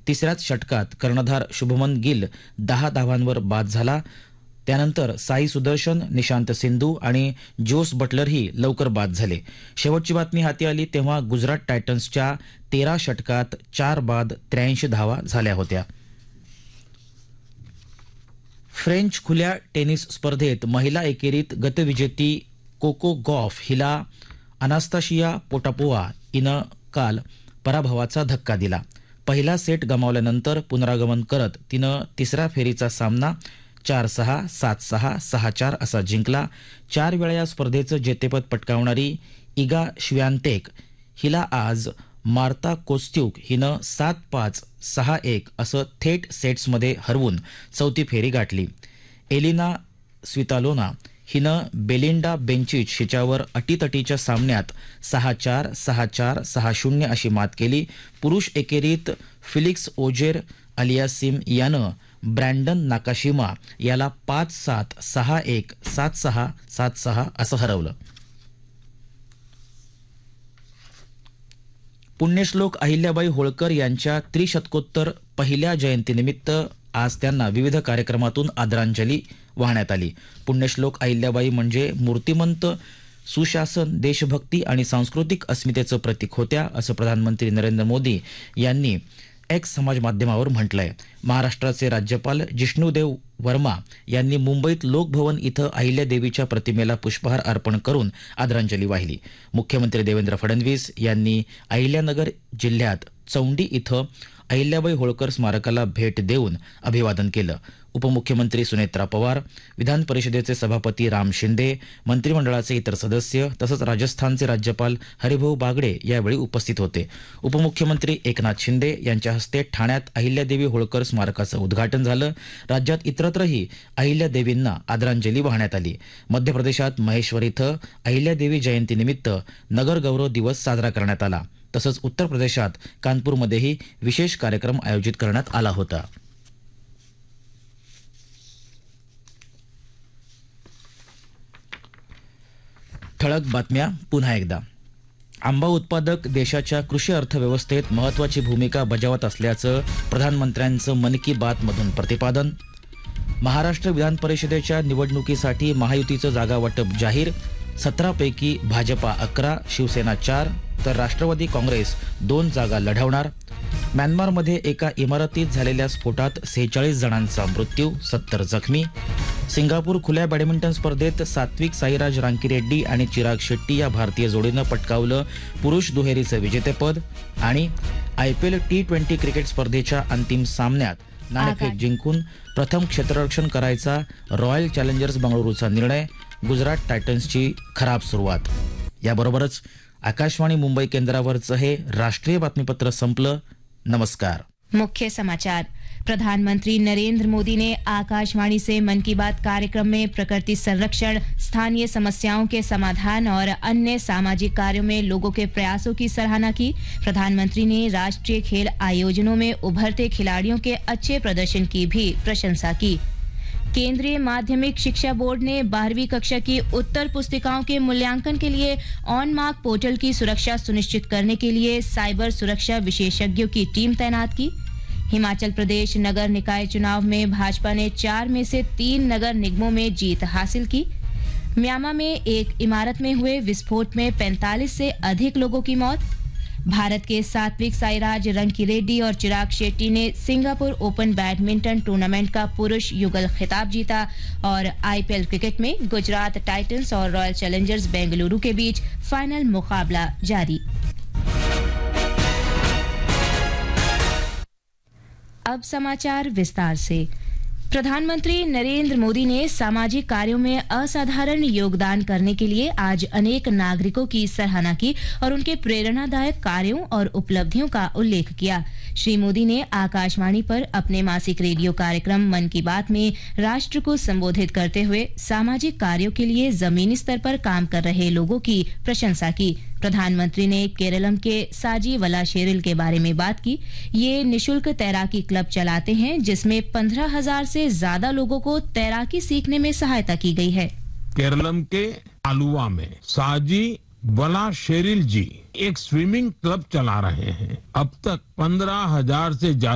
तिसऱ्याच षटकात कर्णधार शुभमन गिल 10 धावांवर बाद झाला. त्यानंतर साई सुदर्शन, निशांत सिंधू आणि जोस बटलरही लवकर बाद झाले. शेवटची बातमी हाती आली तेव्हा गुजरात टायटन्सच्या 13 षटकात 4 बाद 83 धावा झाल्या होत्या. फ्रेंच खुल्या टेनिस स्पर्धेत महिला एकेरीत गतविजेती कोको गॉफ हिला अनास्ताशिया पोटापोवा हिनं काल पराभवाचा धक्का दिला. पहिला सेट गमावल्यानंतर पुनरागमन करत तिनं तिसऱ्या फेरीचा सामना 4-6, 7-6, 6-4 असा जिंकला. 4 वेळा या स्पर्धेचं जेतेपद पटकावणारी इगा श्वियातेक हिला आज मार्ता कोस्त्युक हिनं 7-5, 6-1 असं थेट सेट्समध्ये हरवून चौथी फेरी गाठली. एलिना स्वितालोना हिनं बेलिंडा बेंचिच हिच्यावर अटीतटीच्या सामन्यात 6-4, 6-4, 6-0 अशी मात केली. पुरुष एकेरीत फिलिक्स ओजेर अलियासिम यानं ब्रँडन नाकाशिमा याला 5-7, 6-1, 7-6, 7-6 असं हरवलं. पुण्यश्लोक अहिल्याबाई होळकर यांच्या त्रिशतकोत्तर पहिल्या जयंतीनिमित्त आज त्यांना विविध कार्यक्रमातून आदरांजली वाहण्यात आली. पुण्यश्लोक अहिल्याबाई म्हणजे मूर्तिमंत सुशासन, देशभक्ती आणि सांस्कृतिक अस्मितेचं प्रतीक होत्या असं प्रधानमंत्री नरेंद्र मोदी यांनी एक्स समाज माध्यमावर म्हटलंय. महाराष्ट्राचे राज्यपाल जिष्णुदेव वर्मा यांनी मुंबईत लोकभवन इथं अहिल्यादेवीच्या प्रतिमेला पुष्पहार अर्पण करून आदरांजली वाहिली. मुख्यमंत्री देवेंद्र फडणवीस यांनी अहिल्यानगर जिल्ह्यात चौंडी इथं अहिल्याबाई होळकर स्मारकाला भेट देऊन अभिवादन केलं. उपमुख्यमंत्री सुनेत्रा पवार, विधान परिषदेचे सभापती राम शिंदे, मंत्रिमंडळाचे इतर सदस्य तसंच राजस्थानचे राज्यपाल हरिभाऊ बागडे यावेळी उपस्थित होते. उपमुख्यमंत्री एकनाथ शिंदे यांच्या हस्ते ठाण्यात अहिल्यादेवी होळकर स्मारकाचं उद्घाटन झालं. राज्यात इतरत्रही अहिल्यादेवींना आदरांजली वाहण्यात आली. मध्य प्रदेशात महेश्वर इथं अहिल्यादेवी जयंतीनिमित्त नगर गौरव दिवस साजरा करण्यात आला. तसंच उत्तर प्रदेशात कानपूरमध्येही विशेष कार्यक्रम आयोजित करण्यात आला होता. ठळक बातम्या पुन्हा एकदा. आंबा उत्पादक देशाच्या कृषी अर्थव्यवस्थेत महत्त्वाची भूमिका बजावत असल्याचं प्रधानमंत्र्यांचं मन की बात मधून प्रतिपादन. महाराष्ट्र विधान परिषदेच्या निवडणुकीसाठी महायुतीचं जागा वाटप जाहीर. 17 पैकी भाजपा 11, शिवसेना 4 तर राष्ट्रवादी काँग्रेस 2 जागा लढवणार. म्यानमारमध्ये एका इमारतीत झालेल्या स्फोटात 46 जणांचा मृत्यू, 70 जखमी. सिंगापूर खुल्या बॅडमिंटन स्पर्धेत सात्विक साईराज रांकीरेड्डी आणि चिराग शेट्टी या भारतीय जोडीनं पटकावलं पुरुष दुहेरीचं विजेतेपद. आणि IPL T20 क्रिकेट स्पर्धेच्या अंतिम सामन्यात नाणेफेक जिंकून प्रथम क्षेत्ररक्षण करायचा रॉयल चॅलेंजर्स बंगळुरूचा निर्णय. गुजरात टायटन्सची खराब सुरुवात. याबरोबरच आकाशवाणी मुंबई केंद्रावरचं हे राष्ट्रीय बातमीपत्र संपलं. नमस्कार. मुख्य समाचार. प्रधानमंत्री नरेंद्र मोदी ने आकाशवाणी से मन की बात कार्यक्रम में प्रकृति संरक्षण, स्थानीय समस्याओं के समाधान और अन्य सामाजिक कार्यों में लोगों के प्रयासों की सराहना की. प्रधानमंत्री ने राष्ट्रीय खेल आयोजनों में उभरते खिलाड़ियों के अच्छे प्रदर्शन की भी प्रशंसा की. केंद्रीय माध्यमिक शिक्षा बोर्ड ने 12वीं कक्षा की उत्तर पुस्तिकाओं के मूल्यांकन के लिए ऑन मार्क पोर्टल की सुरक्षा सुनिश्चित करने के लिए साइबर सुरक्षा विशेषज्ञों की टीम तैनात की. हिमाचल प्रदेश नगर निकाय चुनाव में भाजपा ने 4 में से 3 नगर निगमों में जीत हासिल की. म्यांमार में एक इमारत में हुए विस्फोट में 45 से अधिक लोगों की मौत. भारत के सात्विक साईराज रंकीरेड्डी और चिराग शेट्टी ने सिंगापुर ओपन बैडमिंटन टूर्नामेंट का पुरुष युगल खिताब जीता. और IPL क्रिकेट में गुजरात टाइटंस और रॉयल चैलेंजर्स बेंगलुरु के बीच फाइनल मुकाबला जारी. अब समाचार विस्तार से. प्रधानमंत्री नरेंद्र मोदी ने सामाजिक कार्यों में असाधारण योगदान करने के लिए आज अनेक नागरिकों की सराहना की और उनके प्रेरणादायक कार्यों और उपलब्धियों का उल्लेख किया. श्री मोदी ने आकाशवाणी पर अपने मासिक रेडियो कार्यक्रम मन की बात में राष्ट्र को संबोधित करते हुए सामाजिक कार्यों के लिए जमीनी स्तर पर काम कर रहे लोगों की प्रशंसा की. प्रधानमंत्री ने केरलम के साजी वलाशेरिल के बारे में बात की. ये निशुल्क तैराकी क्लब चलाते हैं जिसमें 15,000 से ज्यादा लोगों को तैराकी सीखने में सहायता की गई है. केरलम के आलुवा में साजी वलाशेरिल जी एक स्विमिंग क्लब चला रहे हैं. अब तक 15,000 से ज्यादा